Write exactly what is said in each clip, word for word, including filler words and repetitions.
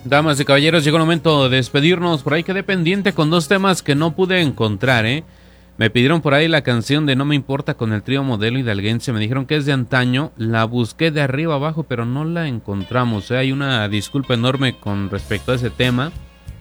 Damas y caballeros, llegó el momento de despedirnos. Por ahí quedé pendiente con dos temas que no pude encontrar, ¿eh? Me pidieron por ahí la canción de No Me Importa con el trío Modelo Hidalguense. Me dijeron que es de antaño. La busqué de arriba abajo, pero no la encontramos, ¿eh? Hay una disculpa enorme con respecto a ese tema.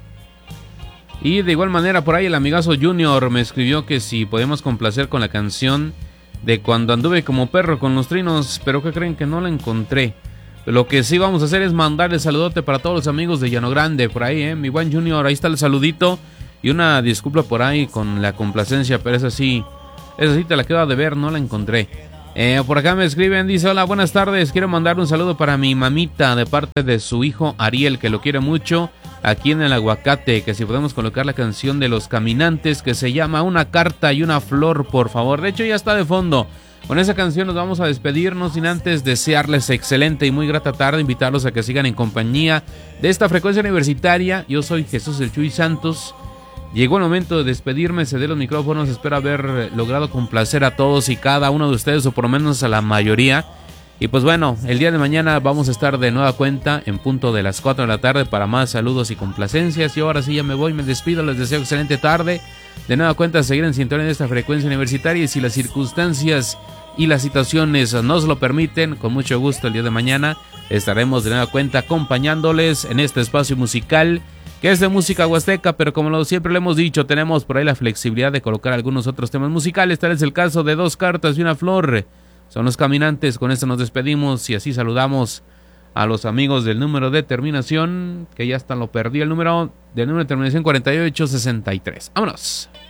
Y de igual manera, por ahí el amigazo Junior me escribió que si podemos complacer con la canción de Cuando Anduve Como Perro con los Trinos, pero que creen que no la encontré. Lo que sí vamos a hacer es mandarle saludote para todos los amigos de Llano Grande, por ahí, eh, mi buen Junior, ahí está el saludito. Y una disculpa por ahí con la complacencia, pero esa sí, esa sí te la quedo de ver, no la encontré. Eh, por acá me escriben, dice, hola, buenas tardes, quiero mandar un saludo para mi mamita de parte de su hijo Ariel, que lo quiere mucho, aquí en el Aguacate, que si podemos colocar la canción de Los Caminantes, que se llama Una Carta y Una Flor, por favor. De hecho ya está de fondo. Con esa canción nos vamos a despedirnos sin antes desearles excelente y muy grata tarde, invitarlos a que sigan en compañía de esta frecuencia universitaria. Yo soy Jesús el Chuy Santos. Llegó el momento de despedirme, ceder los micrófonos, espero haber logrado complacer a todos y cada uno de ustedes, o por lo menos a la mayoría. Y pues bueno, el día de mañana vamos a estar de nueva cuenta en punto de las cuatro de la tarde para más saludos y complacencias. Y ahora sí ya me voy, me despido, les deseo excelente tarde. De nueva cuenta, seguir en sintonía de esta frecuencia universitaria, y si las circunstancias y las situaciones nos lo permiten, con mucho gusto el día de mañana estaremos de nueva cuenta acompañándoles en este espacio musical que es de música huasteca, pero como lo siempre le hemos dicho, tenemos por ahí la flexibilidad de colocar algunos otros temas musicales. Tal es el caso de Dos Cartas y Una Flor. Son Los Caminantes, con esto nos despedimos y así saludamos a los amigos del número de terminación, que ya hasta lo perdí, el número del número de terminación cuarenta y ocho sesenta y tres. ¡Vámonos!